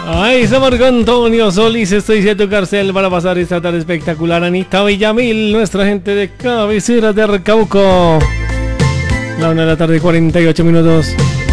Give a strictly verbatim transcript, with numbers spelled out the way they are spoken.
Ahí está Marco Antonio Solís, estoy de tu cárcel para pasar esta tarde espectacular. Anita Villamil, nuestra gente de cabecera de Arcauco. La una de la tarde, cuarenta y ocho minutos.